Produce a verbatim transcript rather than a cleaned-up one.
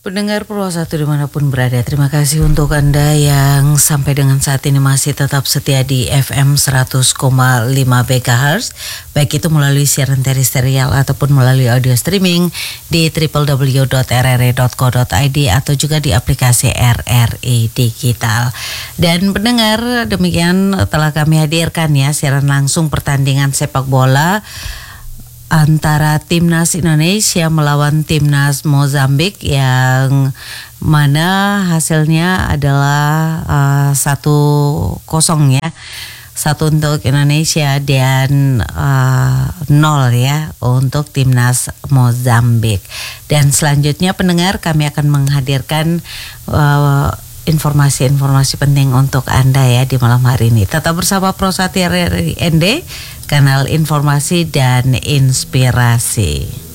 Pendengar Pro satu dimanapun berada, terima kasih untuk Anda yang sampai dengan saat ini masih tetap setia di F M seratus koma lima MHz, baik itu melalui siaran terestrial ataupun melalui audio streaming di w w w dot r r i dot co dot i d atau juga di aplikasi R R I Digital. Dan pendengar, demikian telah kami hadirkan ya siaran langsung pertandingan sepak bola antara Timnas Indonesia melawan Timnas Mozambik yang mana hasilnya adalah uh, satu kosong ya, satu untuk Indonesia dan uh, nol ya untuk Timnas Mozambik. Dan selanjutnya pendengar, kami akan menghadirkan uh, informasi-informasi penting untuk Anda ya di malam hari ini. Tetap bersama Pro Satu R R I N D, kanal informasi dan inspirasi.